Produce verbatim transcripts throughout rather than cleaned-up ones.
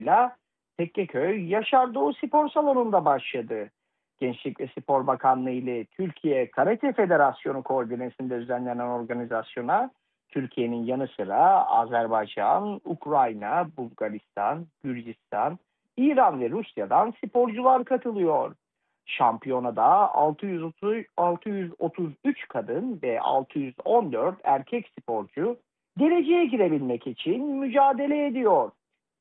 ile Tekkeköy Yaşar Doğu Spor Salonu'nda başladı. Gençlik ve Spor Bakanlığı ile Türkiye Karate Federasyonu koordinesinde düzenlenen organizasyona Türkiye'nin yanı sıra Azerbaycan, Ukrayna, Bulgaristan, Gürcistan, İran ve Rusya'dan sporcular katılıyor. Şampiyonada altı yüz otuz, altı yüz otuz üç kadın ve altı yüz on dört erkek sporcu dereceye girebilmek için mücadele ediyor.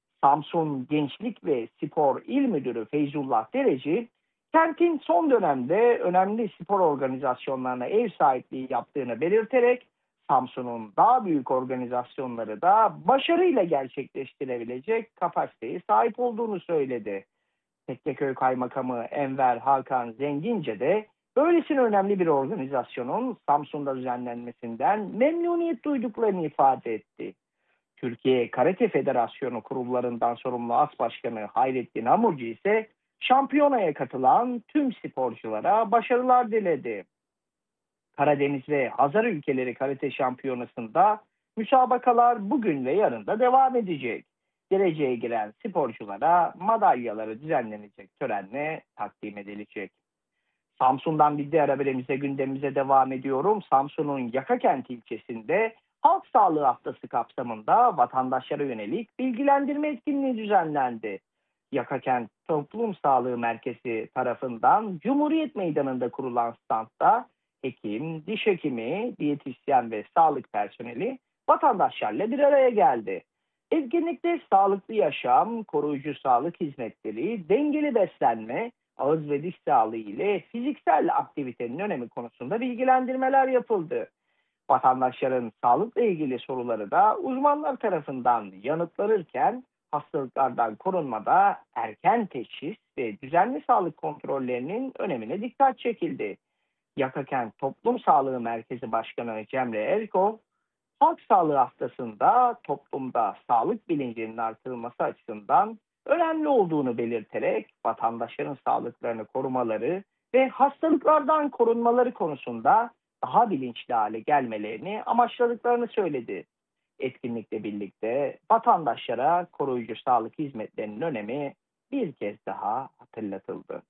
Samsun Gençlik ve Spor İl Müdürü Feyzullah Dereci, kentin son dönemde önemli spor organizasyonlarına ev sahipliği yaptığını belirterek, Samsun'un daha büyük organizasyonları da başarıyla gerçekleştirebilecek kapasiteye sahip olduğunu söyledi. Tekkeköy Kaymakamı Enver Hakan Zengince de böylesine önemli bir organizasyonun Samsun'da düzenlenmesinden memnuniyet duyduklarını ifade etti. Türkiye Karate Federasyonu kurullarından sorumlu As Başkanı Hayrettin Hamurcu ise şampiyonaya katılan tüm sporculara başarılar diledi. Karadeniz ve Hazar ülkeleri karate şampiyonasında müsabakalar bugün ve yarın da devam edecek. Dereceye giren sporculara madalyaları düzenlenecek törenle takdim edilecek. Samsun'dan bir diğer haberimize gündemimize devam ediyorum. Samsun'un Yakakent ilçesinde Halk Sağlığı Haftası kapsamında vatandaşlara yönelik bilgilendirme etkinliği düzenlendi. Yakakent Toplum Sağlığı Merkezi tarafından Cumhuriyet Meydanı'nda kurulan standta hekim, diş hekimi, diyetisyen ve sağlık personeli vatandaşlarla bir araya geldi. Etkinlikte sağlıklı yaşam, koruyucu sağlık hizmetleri, dengeli beslenme, ağız ve diş sağlığı ile fiziksel aktivitenin önemi konusunda bilgilendirmeler yapıldı. Vatandaşların sağlıkla ilgili soruları da uzmanlar tarafından yanıtlanırken hastalıklardan korunmada erken teşhis ve düzenli sağlık kontrollerinin önemine dikkat çekildi. Yakakent Toplum Sağlığı Merkezi Başkanı Cemre Erkol, Halk Sağlığı Haftası'nda toplumda sağlık bilincinin artırılması açısından önemli olduğunu belirterek vatandaşların sağlıklarını korumaları ve hastalıklardan korunmaları konusunda daha bilinçli hale gelmelerini amaçladıklarını söyledi. Etkinlikle birlikte vatandaşlara koruyucu sağlık hizmetlerinin önemi bir kez daha hatırlatıldı.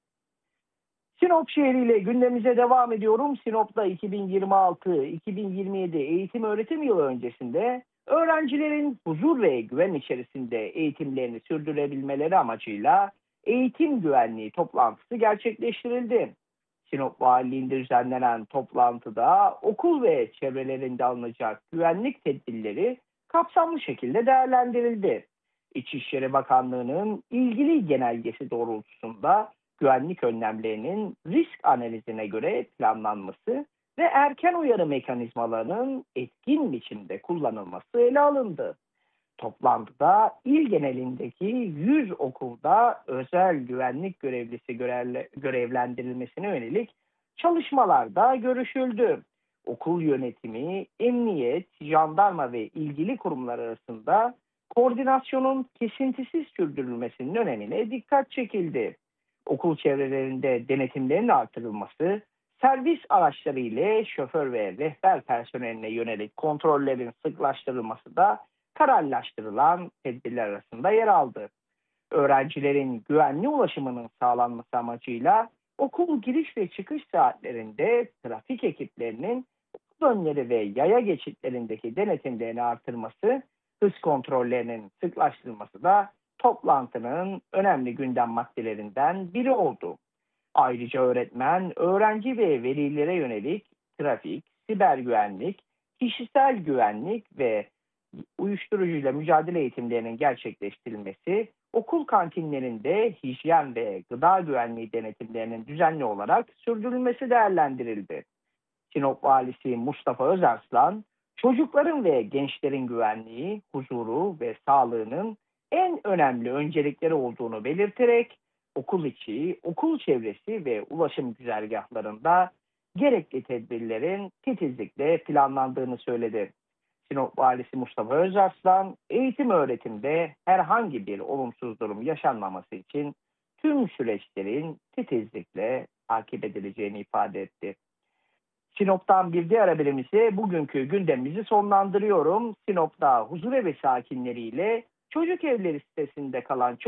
Sinop şehriyle gündemimize devam ediyorum. Sinop'ta iki bin yirmi altı iki bin yirmi yedi eğitim öğretim yılı öncesinde öğrencilerin huzur ve güven içerisinde eğitimlerini sürdürebilmeleri amacıyla eğitim güvenliği toplantısı gerçekleştirildi. Sinop Valiliğinde düzenlenen toplantıda okul ve çevrelerinde alınacak güvenlik tedbirleri kapsamlı şekilde değerlendirildi. İçişleri Bakanlığı'nın ilgili genelgesi doğrultusunda güvenlik önlemlerinin risk analizine göre planlanması ve erken uyarı mekanizmalarının etkin biçimde kullanılması ele alındı. Toplantıda il genelindeki yüz okulda özel güvenlik görevlisi görevlendirilmesine yönelik çalışmalarda görüşüldü. Okul yönetimi, emniyet, jandarma ve ilgili kurumlar arasında koordinasyonun kesintisiz sürdürülmesinin önemine dikkat çekildi. Okul çevrelerinde denetimlerin artırılması, servis araçları ile şoför ve rehber personeline yönelik kontrollerin sıklaştırılması da kararlaştırılan tedbirler arasında yer aldı. Öğrencilerin güvenli ulaşımının sağlanması amacıyla okul giriş ve çıkış saatlerinde trafik ekiplerinin okul önleri ve yaya geçitlerindeki denetimlerini artırması, hız kontrollerinin sıklaştırılması da toplantının önemli gündem maddelerinden biri oldu. Ayrıca öğretmen, öğrenci ve velilere yönelik trafik, siber güvenlik, kişisel güvenlik ve uyuşturucuyla mücadele eğitimlerinin gerçekleştirilmesi, okul kantinlerinde hijyen ve gıda güvenliği denetimlerinin düzenli olarak sürdürülmesi değerlendirildi. Sinop Valisi Mustafa Özarslan, çocukların ve gençlerin güvenliği, huzuru ve sağlığının en önemli öncelikleri olduğunu belirterek okul içi, okul çevresi ve ulaşım güzergahlarında gerekli tedbirlerin titizlikle planlandığını söyledi. Sinop Valisi Mustafa Özarslan, eğitim öğretimde herhangi bir olumsuz durum yaşanmaması için tüm süreçlerin titizlikle takip edileceğini ifade etti. Sinop'tan bir diğer haberimizi bugünkü gündemimizi sonlandırıyorum. Sinop'ta huzurevi sakinleriyle çocuk evleri sitesinde kalan